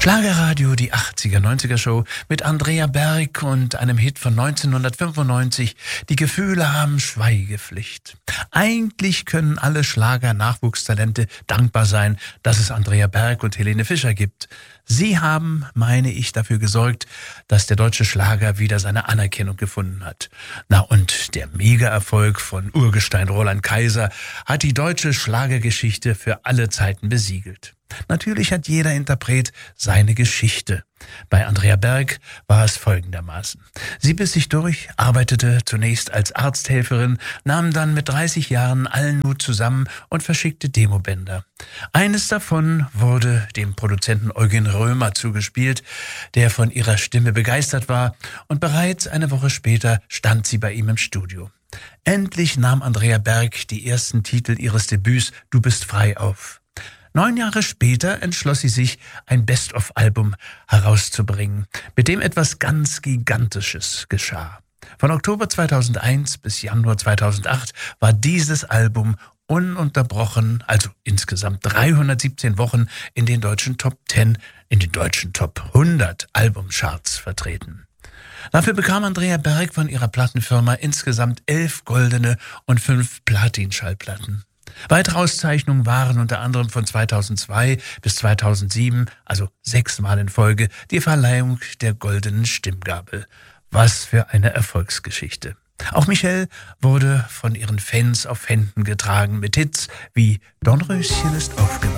Schlagerradio, die 80er-90er Show mit Andrea Berg und einem Hit von 1995. Die Gefühle haben Schweigepflicht. Eigentlich können alle Schlager-Nachwuchstalente dankbar sein, dass es Andrea Berg und Helene Fischer gibt. Sie haben, meine ich, dafür gesorgt, dass der deutsche Schlager wieder seine Anerkennung gefunden hat. Na und der Mega-Erfolg von Urgestein Roland Kaiser hat die deutsche Schlagergeschichte für alle Zeiten besiegelt. Natürlich hat jeder Interpret seine Geschichte. Bei Andrea Berg war es folgendermaßen. Sie biss sich durch, arbeitete zunächst als Arzthelferin, nahm dann mit 30 Jahren allen Mut zusammen und verschickte Demobänder. Eines davon wurde dem Produzenten Eugen Römer zugespielt, der von ihrer Stimme begeistert war, und bereits eine Woche später stand sie bei ihm im Studio. Endlich nahm Andrea Berg die ersten Titel ihres Debüts Du bist frei auf. 9 Jahre später entschloss sie sich, ein Best-of-Album herauszubringen, mit dem etwas ganz Gigantisches geschah. Von Oktober 2001 bis Januar 2008 war dieses Album ununterbrochen, also insgesamt 317 Wochen, in den deutschen Top 10, in den deutschen Top 100 Albumcharts vertreten. Dafür bekam Andrea Berg von ihrer Plattenfirma insgesamt 11 goldene und 5 Platin-Schallplatten. Weitere Auszeichnungen waren unter anderem von 2002 bis 2007, also 6 Mal in Folge, die Verleihung der Goldenen Stimmgabel. Was für eine Erfolgsgeschichte. Auch Michelle wurde von ihren Fans auf Händen getragen mit Hits wie Dornröschen ist aufgewacht.